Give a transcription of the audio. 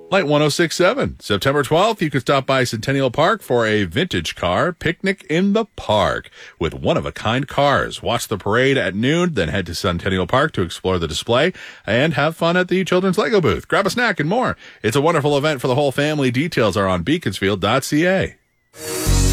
Light 106.7. September 12th, you can stop by Centennial Park for a vintage car picnic in the park with one-of-a-kind cars. Watch the parade at noon, then head to Centennial Park to explore the display and have fun at the children's Lego booth. Grab a snack and more. It's a wonderful event for the whole family. Details are on beaconsfield.ca.